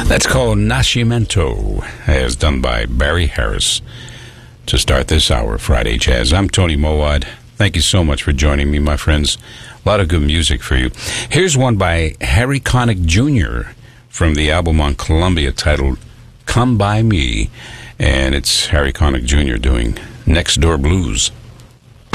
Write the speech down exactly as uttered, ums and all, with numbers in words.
That's called Nascimento, as done by Barry Harris. To start this hour of Friday Jazz, I'm Tony Mowad. Thank you so much for joining me, my friends. A lot of good music for you. Here's one by Harry Connick Junior from the album on Columbia titled Come By Me. And it's Harry Connick Junior doing Next Door Blues.